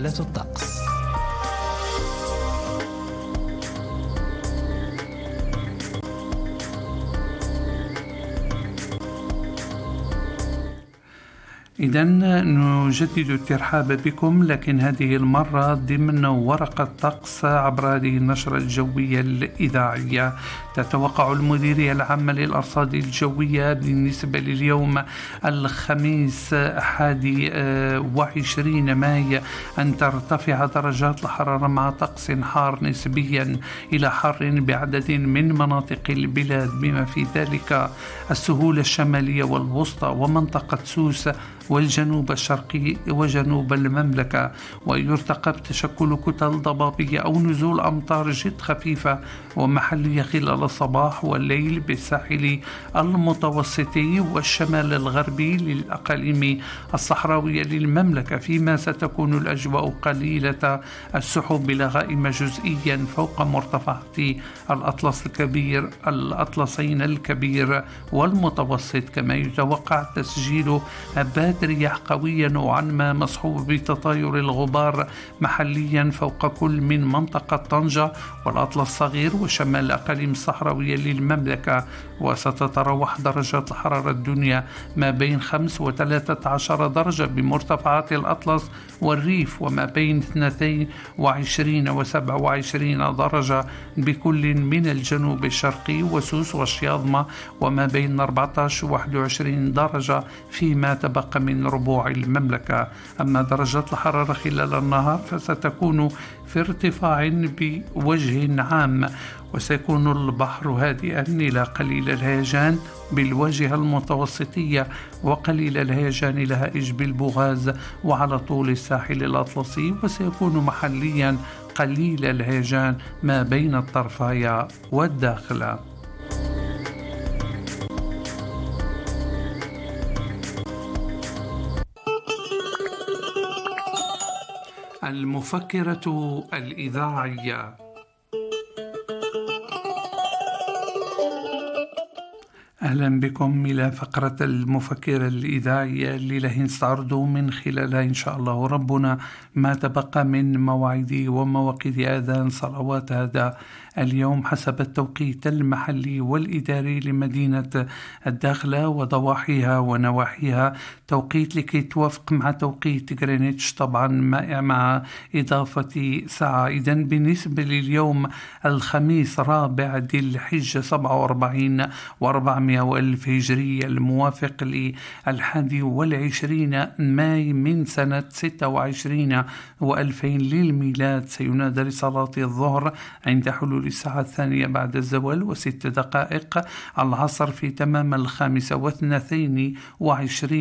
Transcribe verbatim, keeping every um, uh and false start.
حالة الطقس. إذا نجدد الترحاب بكم، لكن هذه المرة ضمن ورقة طقس عبر هذه النشرة الجوية الإذاعية. تتوقع المديرية العامة للأرصاد الجوية بالنسبة لليوم الخميس حادي وعشرين ماي أن ترتفع درجات الحرارة مع طقس حار نسبيا إلى حار بعدد من مناطق البلاد، بما في ذلك السهول الشمالية والوسطى ومنطقة سوس والجنوب الشرقي وجنوب المملكة. ويرتقب تشكل كتل ضبابية أو نزول أمطار جد خفيفة ومحلية خلال الصباح والليل بالساحل المتوسطي والشمال الغربي للأقاليم الصحراوية للمملكة، فيما ستكون الأجواء قليلة السحب إلى غائمة جزئيا فوق مرتفعات الأطلس الكبير الأطلسين الكبير والمتوسط. كما يتوقع تسجيل هبات رياح قوية نوعا ما مصحوب بتطاير الغبار محليا فوق كل من منطقة طنجة والأطلس الصغير وشمال الأقاليم الصحراوية للمملكة. وستتراوح درجات الحرارة الدنيا ما بين خمسة وثلاثة عشر درجة بمرتفعات الأطلس والريف، وما بين اثنتين وعشرين وسبعة وعشرين درجة بكل من الجنوب الشرقي وسوس والشياظمة، وما بين أربعة عشر وواحد وعشرين درجة فيما تبقى من ربوع المملكة. أما درجات الحرارة خلال النهار فستكون في ارتفاع بوجه عام، وسيكون البحر هادئا إلى قليل الهيجان بالواجهة المتوسطية وقليل الهيجان إلى هائج بالبوغاز وعلى طول الساحل الأطلسي، وسيكون محليا قليل الهيجان ما بين الطرفاية والداخلة. المفكرة الإذاعية. أهلا بكم إلى فقرة المفكرة الإذاعية اللي راح نستعرض من خلالها إن شاء الله ربنا ما تبقى من مواعيد ومواقيت آذان صلوات هذا اليوم حسب التوقيت المحلي والإداري لمدينة الداخلة وضواحيها ونواحيها، توقيت لكي توافق مع توقيت غرينتش طبعا مع إضافة ساعة. إذن بالنسبة لليوم الخميس رابع ذي الحجة سبعة وأربعين وأربعمائة وألف هجرية الموافق للحادي والعشرين ماي من سنة ستة وعشرين وألفين للميلاد، سينادى لصلاة الظهر عند حلول الساعة الثانية بعد الزوال وست دقائق العصر في تمام الخامسة واثنتين وعشرين